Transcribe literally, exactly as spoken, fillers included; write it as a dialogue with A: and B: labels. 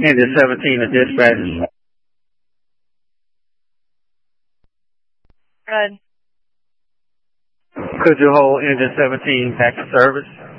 A: Engine seventeen to dispatch.
B: Good.
A: Could you hold engine seventeen back to service?